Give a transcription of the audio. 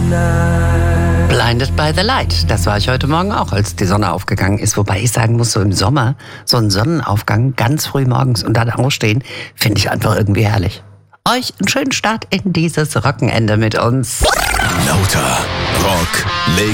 Blinded by the Light. Das war ich heute Morgen auch, als die Sonne aufgegangen ist. Wobei ich sagen muss, so im Sommer, so ein Sonnenaufgang ganz früh morgens und dann ausstehen, finde ich einfach irgendwie herrlich. Euch einen schönen Start in dieses Wochenende mit uns. Lauter Rock.